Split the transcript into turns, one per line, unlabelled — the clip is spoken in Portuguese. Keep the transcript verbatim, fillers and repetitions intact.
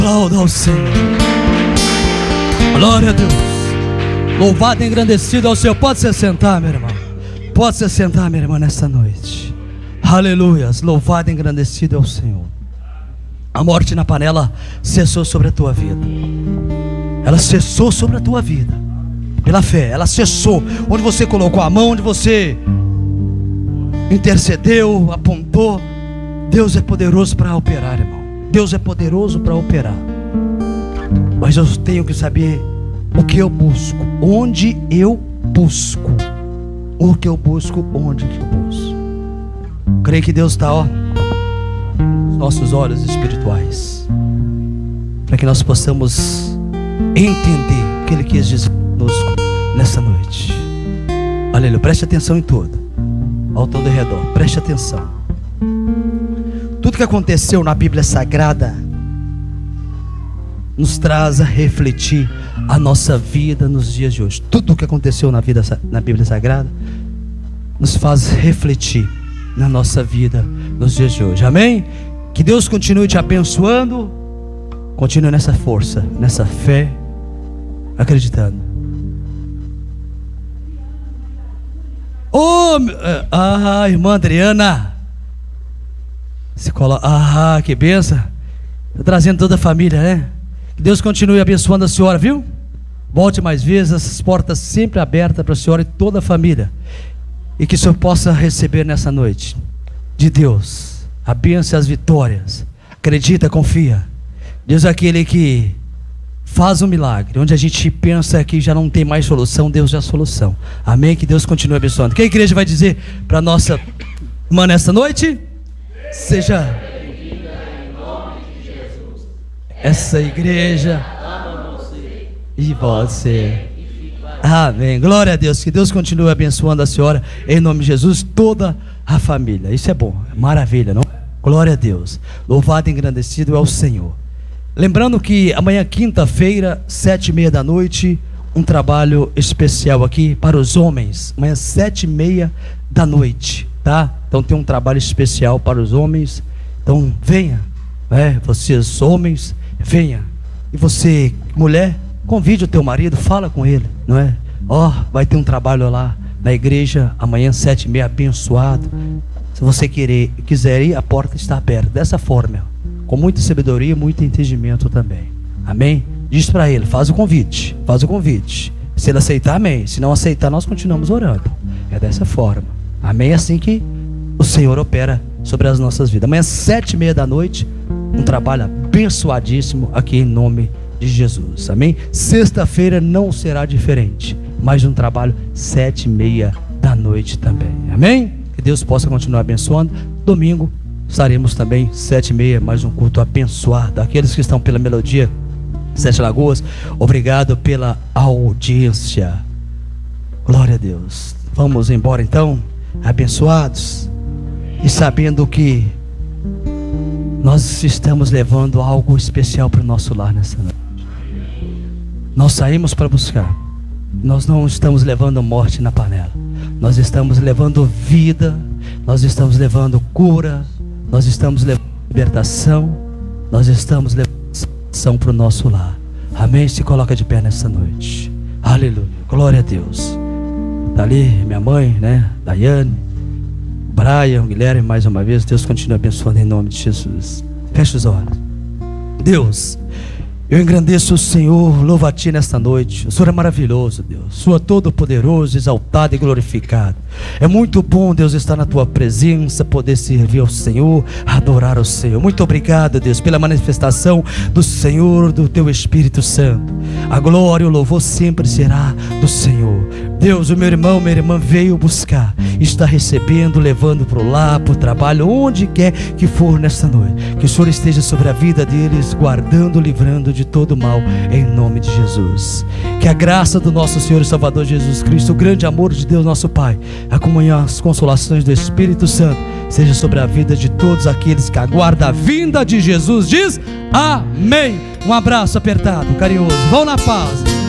Aplauda ao Senhor. Glória a Deus. Louvado e engrandecido ao Senhor. Pode se sentar, meu irmão. Pode se sentar, minha irmã, nessa noite. Aleluias. Louvado e engrandecido ao Senhor. A morte na panela cessou sobre a tua vida. Ela cessou sobre a tua vida. Pela fé, ela cessou. Onde você colocou a mão, onde você intercedeu, apontou. Deus é poderoso para operar, irmão. Deus é poderoso para operar. Mas eu tenho que saber o que eu busco, onde eu busco. O que eu busco, onde que eu busco. Creio que Deus está, ó, nos nossos olhos espirituais, para que nós possamos entender o que Ele quis dizer conosco nessa noite. Aleluia. Preste atenção em tudo, ao todo e redor. Preste atenção. Tudo que aconteceu na Bíblia Sagrada nos traz a refletir a nossa vida nos dias de hoje. Tudo o que aconteceu na, vida, na Bíblia Sagrada nos faz refletir na nossa vida nos dias de hoje. Amém? Que Deus continue te abençoando. Continue nessa força, nessa fé, acreditando. Oh, ah, irmã Adriana, se coloca. Ah, que benção. Está trazendo toda a família, né? Que Deus continue abençoando a senhora, viu? Volte mais vezes, essas portas sempre abertas para a senhora e toda a família. E que o senhor possa receber nessa noite de Deus a bênção e as vitórias. Acredita, confia. Deus é aquele que faz um milagre. Onde a gente pensa que já não tem mais solução, Deus é a solução. Amém? Que Deus continue abençoando. O que a igreja vai dizer para a nossa irmã nessa noite? Seja bem-vinda em nome de Jesus. Essa igreja ama você e você. Amém. Glória a Deus. Que Deus continue abençoando a senhora em nome de Jesus, toda a família. Isso é bom, é maravilha, não? Glória a Deus. Louvado e engrandecido é o Senhor. Lembrando que amanhã, quinta-feira, sete e meia da noite, um trabalho especial aqui para os homens. Amanhã, sete e meia da noite, tá? Então tem um trabalho especial para os homens. Então venha, né? Vocês homens, venha. E você, mulher, convide o teu marido, fala com ele, não é? Ó, oh, vai ter um trabalho lá na igreja amanhã, sete e meia, abençoado. Se você querer, quiser ir, a porta está aberta. Dessa forma, com muita sabedoria, muito entendimento também. Amém? Diz para ele, faz o convite, faz o convite. Se ele aceitar, amém. Se não aceitar, nós continuamos orando. É dessa forma. Amém? É assim que o Senhor opera sobre as nossas vidas. Amanhã, sete e meia da noite, um trabalho abençoadíssimo aqui em nome de Jesus. Amém? Sexta-feira não será diferente. Mais um trabalho, sete e meia da noite também. Amém? Que Deus possa continuar abençoando. Domingo estaremos também, sete e meia, mais um culto abençoado. Aqueles que estão pela Melodia Sete Lagoas, obrigado pela audiência. Glória a Deus. Vamos embora então, abençoados, e sabendo que nós estamos levando algo especial para o nosso lar nessa noite. Nós saímos para buscar. Nós não estamos levando morte na panela. Nós estamos levando vida. Nós estamos levando cura. Nós estamos levando libertação. Nós estamos levando salvação para o nosso lar. Amém? Se coloca de pé nessa noite. Aleluia. Glória a Deus. Está ali minha mãe, né? Daiane, Brian, Guilherme, mais uma vez. Deus continua abençoando em nome de Jesus. Feche os olhos. Deus, eu engrandeço o Senhor, louvo a Ti nesta noite. O Senhor é maravilhoso, Deus. O Senhor é todo poderoso, exaltado e glorificado. É muito bom, Deus, estar na Tua presença, poder servir ao Senhor, adorar ao Senhor. Muito obrigado, Deus, pela manifestação do Senhor, do Teu Espírito Santo. A glória e o louvor sempre será do Senhor. Deus, o meu irmão, minha irmã veio buscar, está recebendo, levando para o lar, para o trabalho, onde quer que for nesta noite. Que o Senhor esteja sobre a vida deles, guardando, livrando de todo mal, em nome de Jesus. Que a graça do nosso Senhor e Salvador Jesus Cristo, o grande amor de Deus nosso Pai, a comunhão, as consolações do Espírito Santo, seja sobre a vida de todos aqueles que aguardam a vinda de Jesus. Diz amém. Um abraço apertado, carinhoso. Vão na paz.